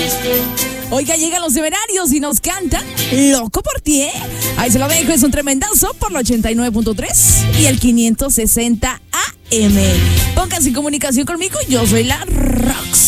Oiga, llegan los severarios y nos cantan Loco por ti, ¿eh? Ahí se lo dejo, es un tremendazo por la 89.3 y el 560 AM. Pónganse en comunicación conmigo, yo soy la Rox.